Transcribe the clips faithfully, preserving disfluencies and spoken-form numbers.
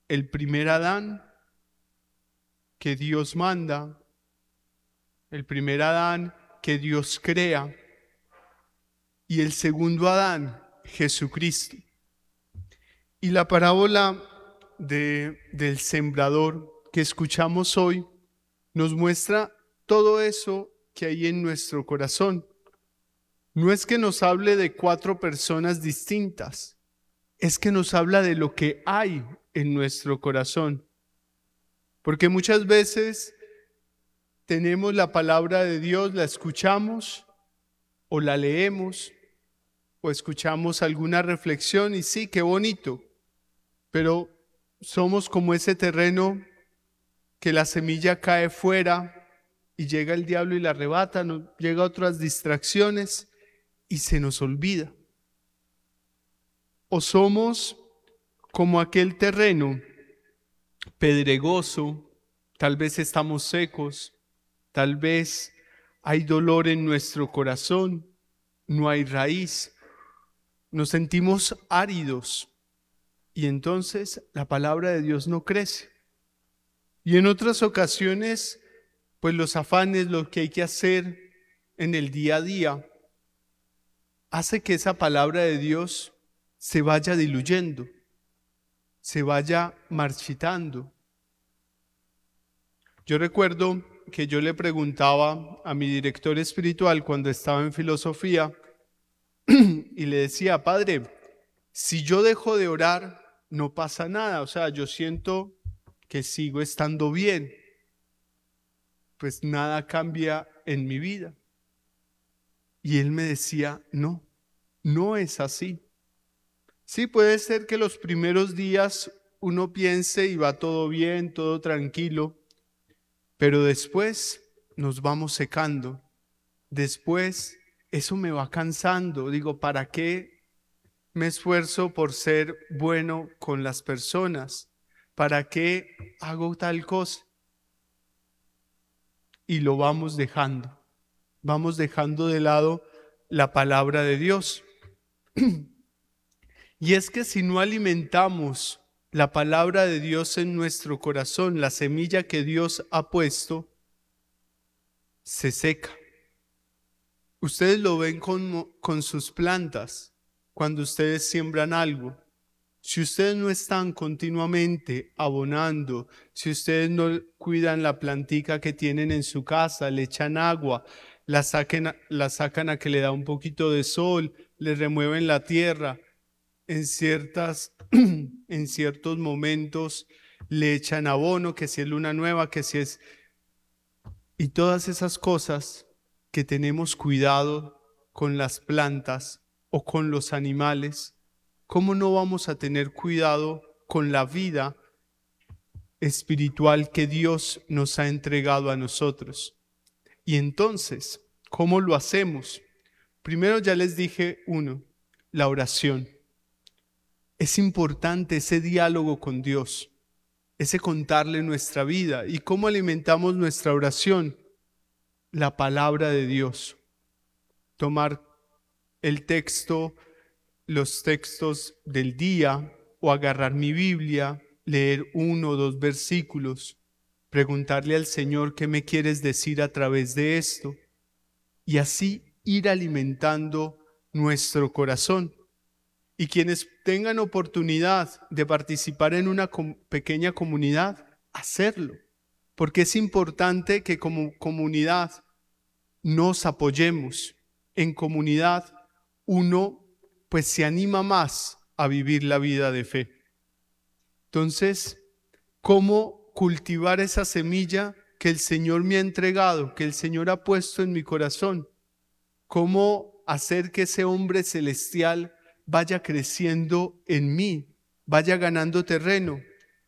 el primer Adán que Dios manda, el primer Adán que Dios crea, y el segundo Adán, Jesucristo. Y la parábola de, del sembrador que escuchamos hoy nos muestra todo eso que hay en nuestro corazón. No es que nos hable de cuatro personas distintas, es que nos habla de lo que hay en nuestro corazón. Porque muchas veces tenemos la palabra de Dios, la escuchamos o la leemos o escuchamos alguna reflexión y sí, qué bonito, pero somos como ese terreno que la semilla cae fuera y llega el diablo y la arrebata, nos llega otras distracciones y se nos olvida. O somos como aquel terreno pedregoso, tal vez estamos secos, tal vez hay dolor en nuestro corazón, no hay raíz, nos sentimos áridos y entonces la palabra de Dios no crece. Y en otras ocasiones, pues los afanes, lo que hay que hacer en el día a día, hace que esa palabra de Dios se vaya diluyendo, se vaya marchitando. Yo recuerdo que yo le preguntaba a mi director espiritual cuando estaba en filosofía y le decía, padre, si yo dejo de orar, no pasa nada, o sea, yo siento que sigo estando bien, pues nada cambia en mi vida. Y él me decía, no, no es así. Sí, puede ser que los primeros días uno piense y va todo bien, todo tranquilo, pero después nos vamos secando. Después eso me va cansando. Digo, ¿para qué me esfuerzo por ser bueno con las personas? ¿Para qué hago tal cosa? Y lo vamos dejando. Vamos dejando de lado la palabra de Dios. Y es que si no alimentamos la palabra de Dios en nuestro corazón, la semilla que Dios ha puesto, se seca. Ustedes lo ven con, con sus plantas, cuando ustedes siembran algo. Si ustedes no están continuamente abonando, si ustedes no cuidan la plantica que tienen en su casa, le echan agua, la, saquen, la sacan a que le da un poquito de sol, le remueven la tierra, en, ciertas, en ciertos momentos le echan abono, que si es luna nueva, que si es... Y todas esas cosas que tenemos cuidado con las plantas o con los animales, ¿cómo no vamos a tener cuidado con la vida espiritual que Dios nos ha entregado a nosotros? Y entonces, ¿cómo lo hacemos? Primero ya les dije uno, la oración. Es importante ese diálogo con Dios, ese contarle nuestra vida. ¿Y cómo alimentamos nuestra oración? La palabra de Dios. Tomar el texto, los textos del día o agarrar mi Biblia, leer uno o dos versículos, preguntarle al Señor qué me quieres decir a través de esto y así ir alimentando nuestro corazón. Y quienes tengan oportunidad de participar en una com- pequeña comunidad, hacerlo, porque es importante que como comunidad nos apoyemos. En comunidad uno pues se anima más a vivir la vida de fe. Entonces, ¿cómo cultivar esa semilla que el Señor me ha entregado, que el Señor ha puesto en mi corazón? ¿Cómo hacer que ese hombre celestial vaya creciendo en mí, vaya ganando terreno?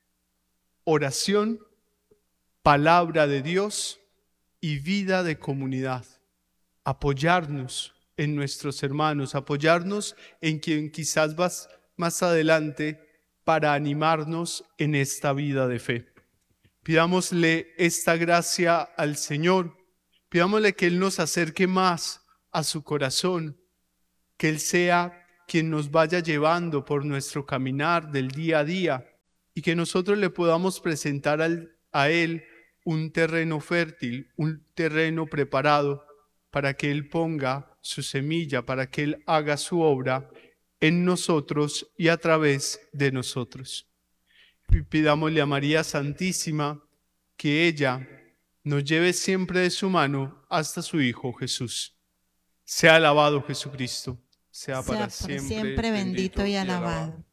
Oración, palabra de Dios y vida de comunidad. Apoyarnos en nuestros hermanos, apoyarnos en quien quizás vas más adelante para animarnos en esta vida de fe. Pidámosle esta gracia al Señor, pidámosle que Él nos acerque más a su corazón, que Él sea quien nos vaya llevando por nuestro caminar del día a día, y que nosotros le podamos presentar al- a Él un terreno fértil, un terreno preparado para que Él ponga su semilla, para que Él haga su obra en nosotros y a través de nosotros. Y pidámosle a María Santísima que ella nos lleve siempre de su mano hasta su Hijo Jesús. Sea alabado Jesucristo, sea Sea para por siempre, siempre bendito y alabado.